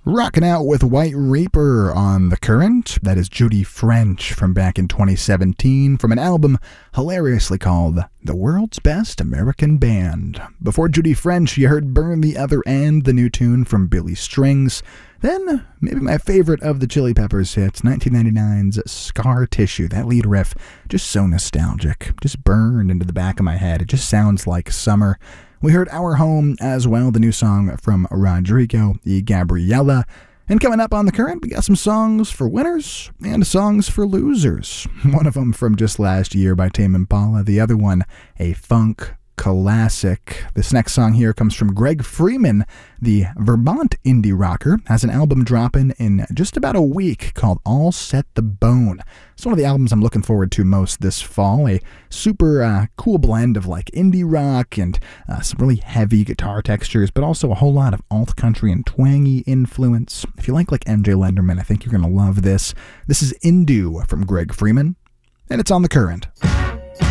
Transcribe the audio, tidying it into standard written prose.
Rocking out with White Reaper on The Current. That is Judy French from back in 2017 from an album hilariously called The World's Best American Band. Before Judy French, you heard Burn the Other End, the new tune from Billy Strings. Then, maybe my favorite of the Chili Peppers hits, 1999's Scar Tissue. That lead riff, just so nostalgic, just burned into the back of my head. It just sounds like summer. We heard Our Home as well, the new song from Rodrigo y Gabriela. And coming up on The Current, we got some songs for winners and songs for losers. One of them from just last year by Tame Impala, the other one a funk classic. This next song here comes from Greg Freeman, the Vermont indie rocker, has an album dropping in just about a week called All Set the Bone. It's one of the albums I'm looking forward to most this fall. A super cool blend of like indie rock and some really heavy guitar textures, but also a whole lot of alt country and twangy influence. If you like MJ Lenderman, I think you're going to love this. This is Indu from Greg Freeman, and it's on The Current.